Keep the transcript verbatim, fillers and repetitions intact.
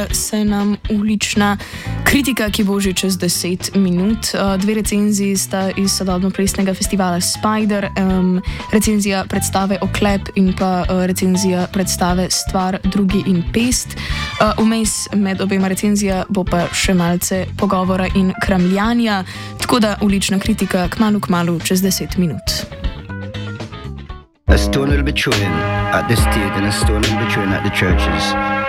sledi se nam ulična kritika, ki bo že čez deset minut. Dve recenziji sta iz sodobno-plesnega festivala Spider, um, recenzija predstave Oklep in pa uh, recenzija predstave Stvar, drugi in pest. Vmes uh, med obema recenzija bo pa še malce pogovora in kramljanja, tako da ulična kritika kmalu kmalu čez deset minut. A stone will be thrown at the state and a stone will be thrown at the churches.